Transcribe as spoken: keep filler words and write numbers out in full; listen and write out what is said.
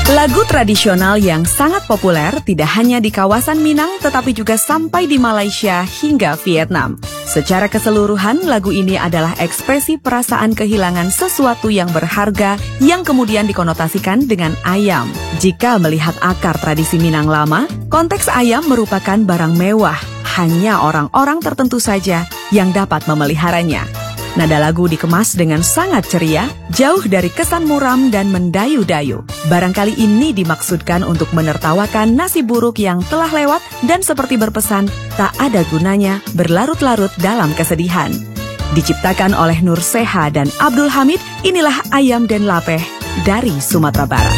Lagu tradisional yang sangat populer tidak hanya di kawasan Minang tetapi juga sampai di Malaysia hingga Vietnam. Secara keseluruhan, lagu ini adalah ekspresi perasaan kehilangan sesuatu yang berharga yang kemudian dikonotasikan dengan ayam. Jika melihat akar tradisi Minang lama, konteks ayam merupakan barang mewah. Hanya orang-orang tertentu saja yang dapat memeliharanya. Nada lagu dikemas dengan sangat ceria, jauh dari kesan muram dan mendayu-dayu. Barangkali ini dimaksudkan untuk menertawakan nasib buruk yang telah lewat dan seperti berpesan, tak ada gunanya berlarut-larut dalam kesedihan. Diciptakan oleh Nur Seha dan Abdul Hamid, inilah Ayam dan Lapeh dari Sumatera Barat.